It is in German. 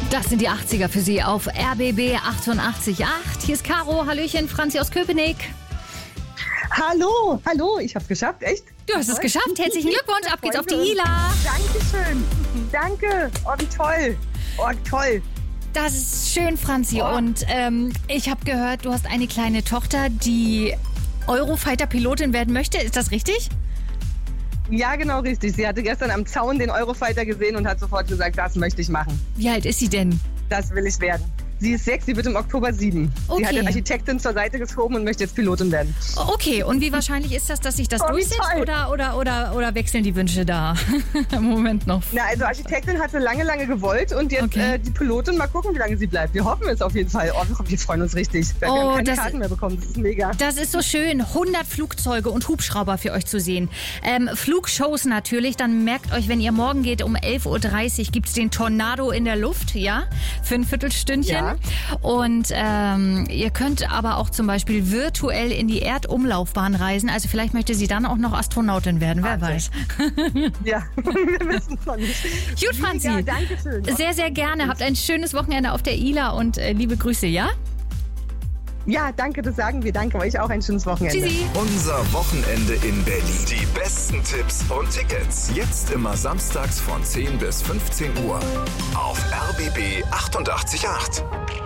Das sind die 80er für Sie auf RBB 88.8. Hier ist Caro, Hallöchen, Franzi aus Köpenick. Hallo, ich hab's geschafft, echt? Du hast es geschafft, herzlichen Glückwunsch, ab geht's auf die Ila. Dankeschön, danke, oh wie toll. Das ist schön, Franzi, und ich habe gehört, du hast eine kleine Tochter, die Eurofighter-Pilotin werden möchte, ist das richtig? Ja, genau richtig. Sie hatte gestern am Zaun den Eurofighter gesehen und hat sofort gesagt, das möchte ich machen. Wie alt ist sie denn? Das will ich werden. Sie ist 6, sie wird im Oktober 7. Okay. Sie hat die Architektin zur Seite geschoben und möchte jetzt Pilotin werden. Okay, und wie wahrscheinlich ist das, dass sich das durchsetzt oder wechseln die Wünsche da im Moment noch? Na, also Architektin hat sie lange gewollt und jetzt die Pilotin, mal gucken, wie lange sie bleibt. Wir hoffen es auf jeden Fall. Oh, wir freuen uns richtig. Wir haben keine Karten mehr bekommen, das ist mega. Das ist so schön, 100 Flugzeuge und Hubschrauber für euch zu sehen. Flugshows natürlich, dann merkt euch, wenn ihr morgen geht um 11.30 Uhr, gibt es den Tornado in der Luft, ja, für ein Viertelstündchen. Ja. Und ihr könnt aber auch zum Beispiel virtuell in die Erdumlaufbahn reisen. Also vielleicht möchte sie dann auch noch Astronautin werden, wer weiß. Ja, wir wissen es noch nicht. Gut, Franzi. Ja, danke schön. Sehr, sehr gerne. Habt ein schönes Wochenende auf der Ila und liebe Grüße, ja? Ja, danke, das sagen wir. Danke euch auch, ein schönes Wochenende. Tschüssi. Unser Wochenende in Berlin. Die besten Tipps und Tickets. Jetzt immer samstags von 10 bis 15 Uhr. Auf RBB 88.8.